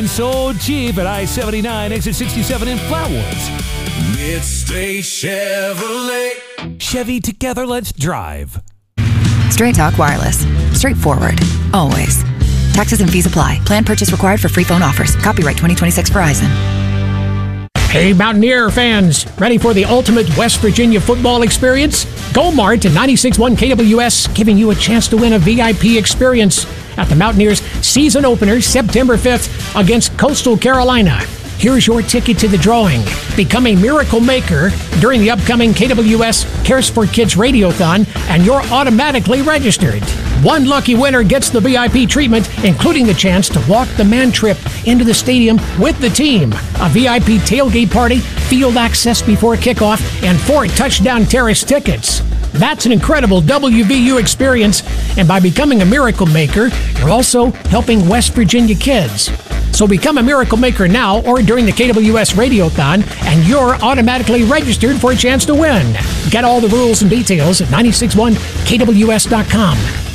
So cheap at I-79, exit 67 in Flatwoods. Midstate Chevrolet. Chevy, together, let's drive. Straight Talk Wireless. Straightforward. Always. Taxes and fees apply. Plan purchase required for free phone offers. Copyright 2026 Verizon. Hey, Mountaineer fans, ready for the ultimate West Virginia football experience? Go-Mart and 96.1 KWS giving you a chance to win a VIP experience at the Mountaineers season opener September 5th against Coastal Carolina. Here's your ticket to the drawing. Become a miracle maker during the upcoming KWS Cares for Kids Radiothon, and you're automatically registered. One lucky winner gets the VIP treatment, including the chance to walk the man trip into the stadium with the team, a VIP tailgate party, field access before kickoff, and 4 touchdown terrace tickets. That's an incredible WVU experience, and by becoming a miracle maker, you're also helping West Virginia kids. So become a miracle maker now or during the KWS Radiothon, and you're automatically registered for a chance to win. Get all the rules and details at 961KWS.com.